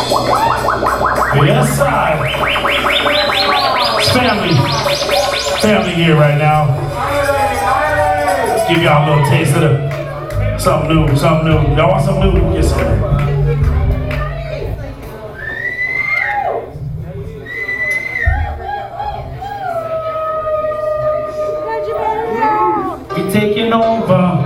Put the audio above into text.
Yes, sir. It's family. Family here right now. Give y'all a little taste of something new, something new. Y'all want something new? Yes, sir. We taking over.